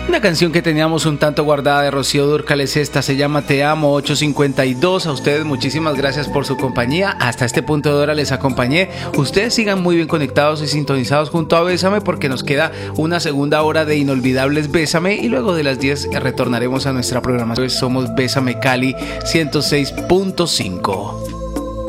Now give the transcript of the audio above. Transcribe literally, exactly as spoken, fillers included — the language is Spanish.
Una canción que teníamos un tanto guardada de Rocío Dúrcal es esta, se llama Te Amo ocho cincuenta y dos. A ustedes muchísimas gracias por su compañía. Hasta este punto de hora les acompañé. Ustedes sigan muy bien conectados y sintonizados junto a Bésame, porque nos queda una segunda hora de inolvidables Bésame y luego de las diez retornaremos a nuestra programación. Somos Bésame Cali ciento seis punto cinco.